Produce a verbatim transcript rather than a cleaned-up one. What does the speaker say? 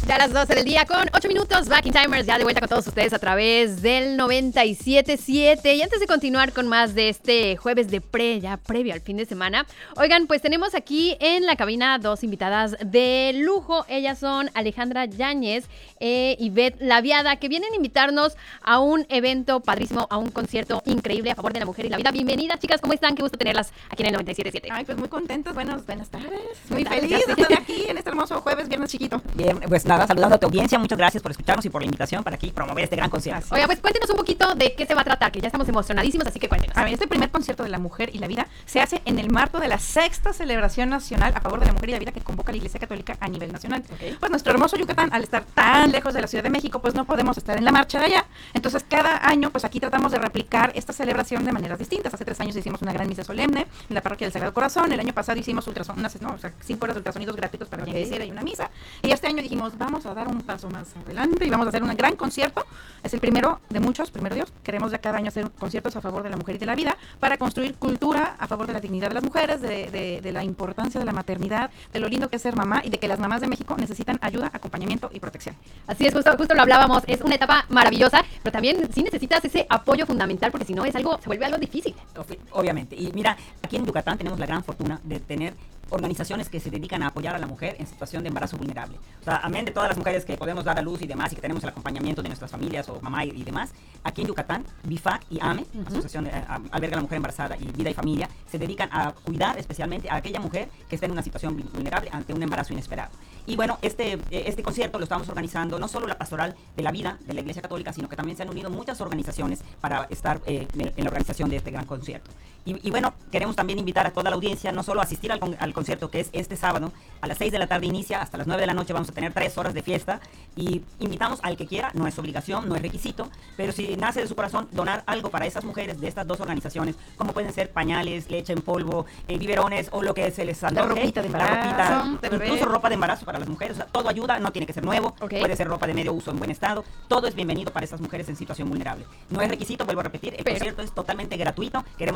Ya a las doce del día con ocho minutos, Back in Timers, ya de vuelta con todos ustedes a través del noventa y siete punto siete. Y antes de continuar con más de este jueves de pre, ya previo al fin de semana, oigan, pues tenemos aquí en la cabina dos invitadas de lujo. Ellas son Alejandra Yáñez e Ivette Laviada, que vienen a invitarnos a un evento padrísimo, a un concierto increíble a favor de la mujer y la vida. Bienvenidas, chicas, ¿cómo están? Qué gusto tenerlas aquí en el noventa y siete punto siete. Ay, pues muy contentas, buenas, buenas tardes. Muy Buenas feliz de tardes. estar aquí en este hermoso jueves, viernes chiquito. Bien, pues nada, saludando a tu audiencia, muchas gracias por escucharnos y por la invitación para aquí promover este gran concierto. Oiga, pues cuéntenos un poquito de qué se va a tratar, que ya estamos emocionadísimos, así que cuéntenos. A ver, este primer concierto de la mujer y la vida se hace en el marco de la sexta celebración nacional a favor de la mujer y la vida que convoca la Iglesia Católica a nivel nacional. Okay. Pues nuestro hermoso Yucatán, al estar tan lejos de la Ciudad de México, pues no podemos estar en la marcha de allá. Entonces, cada año, pues aquí tratamos de replicar esta celebración de maneras distintas. Hace tres años hicimos una gran misa solemne en la parroquia del Sagrado Corazón. El año pasado hicimos ultrason, unas, no, o sea, cinco horas de ultrasonidos gratuitos para quien quisiera y una misa. Y este año dijimos, vamos a dar un paso más adelante y vamos a hacer un gran concierto. Es el primero de muchos, primero Dios. Queremos ya cada año hacer conciertos a favor de la mujer y de la vida para construir cultura a favor de la dignidad de las mujeres, de, de, de la importancia de la maternidad, de lo lindo que es ser mamá y de que las mamás de México necesitan ayuda, acompañamiento y protección. Así es, justo, justo lo hablábamos, es una etapa maravillosa, pero también sí necesitas ese apoyo fundamental, porque si no es algo, se vuelve algo difícil. Obviamente. Y mira, aquí en Yucatán tenemos la gran fortuna de tener organizaciones que se dedican a apoyar a la mujer en situación de embarazo vulnerable. O sea, amén de todas las mujeres que podemos dar a luz y demás y que tenemos el acompañamiento de nuestras familias o mamá y, y demás, aquí en Yucatán, BIFAC y AME, uh-huh. Asociación eh, Alberga a la Mujer Embarazada y Vida y Familia, se dedican a cuidar especialmente a aquella mujer que está en una situación vulnerable ante un embarazo inesperado. Y bueno, este, este concierto lo estamos organizando no solo la Pastoral de la Vida de la Iglesia Católica, sino que también se han unido muchas organizaciones para estar eh, en la organización de este gran concierto. Y, y bueno, queremos también invitar a toda la audiencia no solo a asistir al, al concierto que es este sábado, a las seis de la tarde inicia, hasta las nueve de la noche vamos a tener tres horas de fiesta y invitamos al que quiera, no es obligación, no es requisito, pero si nace de su corazón donar algo para esas mujeres de estas dos organizaciones, como pueden ser pañales, leche en polvo, eh, biberones o lo que se les antoje, ropita de embarazo, ropita, de incluso ropa de embarazo para las mujeres, o sea, todo ayuda, no tiene que ser nuevo, okay. Puede ser ropa de medio uso en buen estado, todo es bienvenido para esas mujeres en situación vulnerable. No es requisito, vuelvo a repetir, el pero... concierto es totalmente gratuito, queremos